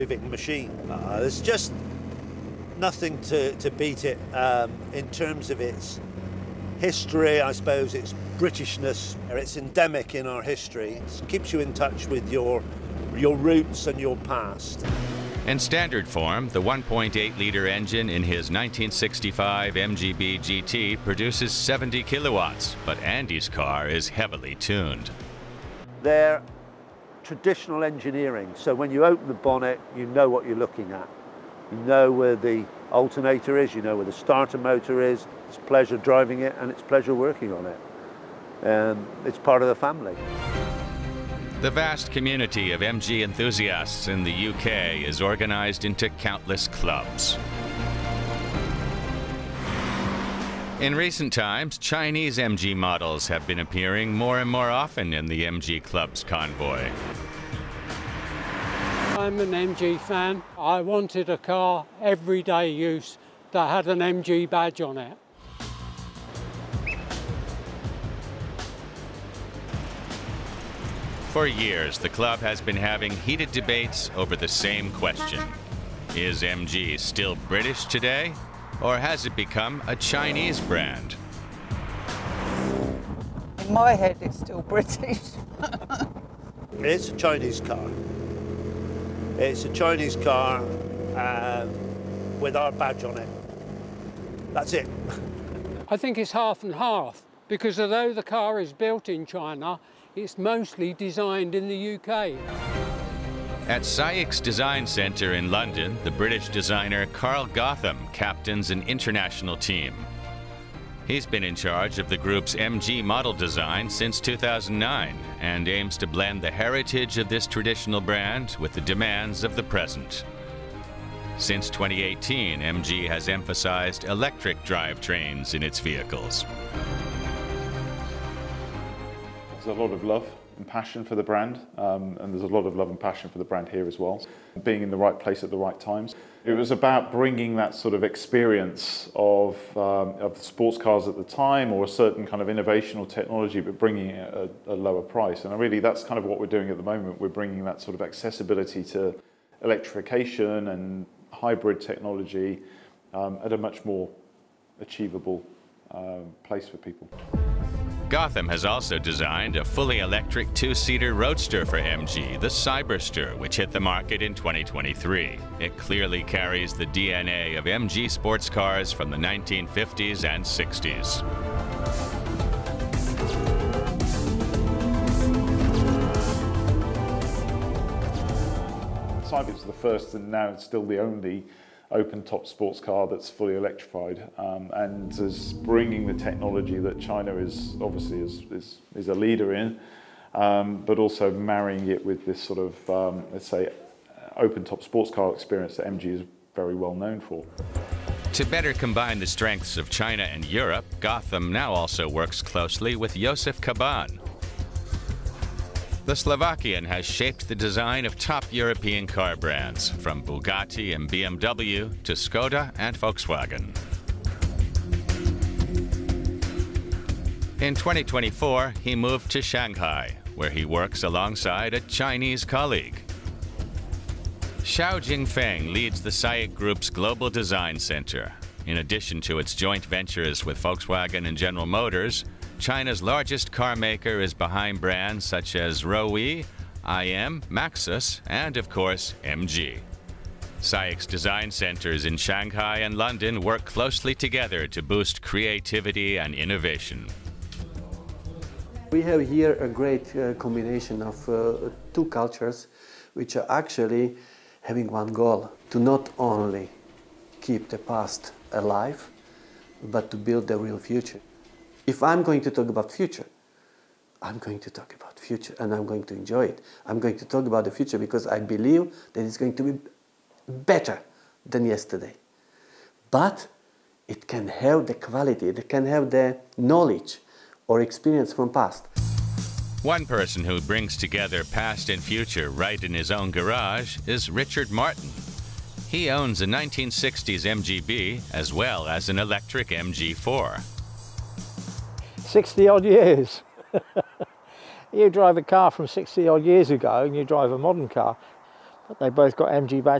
Living machine. There's just nothing to beat it in terms of its history, I suppose, its Britishness. It's endemic in our history. It keeps you in touch with your roots and your past. In standard form, the 1.8-liter engine in his 1965 MGB GT produces 70 kilowatts, but Andy's car is heavily tuned. They're traditional engineering, so when you open the bonnet, you know what you're looking at. You know where the alternator is, you know where the starter motor is. It's a pleasure driving it and it's a pleasure working on it. It's part of the family. The vast community of MG enthusiasts in the UK is organized into countless clubs. In recent times, Chinese MG models have been appearing more and more often in the MG Club's convoy. I'm an MG fan. I wanted a car, everyday use, that had an MG badge on it. For years, the club has been having heated debates over the same question. Is MG still British today, or has it become a Chinese brand? In my head, it's still British. It's a Chinese car. It's a Chinese car with our badge on it. That's it. I think it's half and half, because although the car is built in China, it's mostly designed in the UK. At SAIC's Design Centre in London, the British designer Carl Gotham captains an international team. He's been in charge of the group's MG model design since 2009 and aims to blend the heritage of this traditional brand with the demands of the present. Since 2018, MG has emphasized electric drivetrains in its vehicles. There's a lot of love and passion for the brand, and there's a lot of love and passion for the brand here as well. Being in the right place at the right times. It was about bringing that sort of experience of sports cars at the time, or a certain kind of innovation or technology, but bringing it at a lower price. And really, that's kind of what we're doing at the moment. We're bringing that sort of accessibility to electrification and hybrid technology at a much more achievable place for people. Gotham has also designed a fully electric two-seater roadster for MG, the Cyberster, which hit the market in 2023. It clearly carries the DNA of MG sports cars from the 1950s and 60s. Cyber's the first and now it's still the only open-top sports car that's fully electrified, and is bringing the technology that China is obviously is a leader in, but also marrying it with this sort of let's say open-top sports car experience that MG is very well known for. To better combine the strengths of China and Europe, Gotham now also works closely with Josef Kaban. The Slovakian has shaped the design of top European car brands, from Bugatti and BMW to Skoda and Volkswagen. In 2024, he moved to Shanghai, where he works alongside a Chinese colleague. Xiao Jingfeng leads the SAIC Group's Global Design Center. In addition to its joint ventures with Volkswagen and General Motors, China's largest car maker is behind brands such as Roewe, IM, Maxus, and of course, MG. SAIC's design centers in Shanghai and London work closely together to boost creativity and innovation. We have here a great combination of two cultures which are actually having one goal, to not only keep the past alive, but to build the real future. If I'm going to talk about future, I'm going to talk about future and I'm going to enjoy it. I'm going to talk about the future because I believe that it's going to be better than yesterday. But it can have the quality, it can have the knowledge or experience from past. One person who brings together past and future right in his own garage is Richard Martin. He owns a 1960s MGB as well as an electric MG4. 60-odd years. You drive a car from 60-odd years ago and you drive a modern car. They both got MG badges.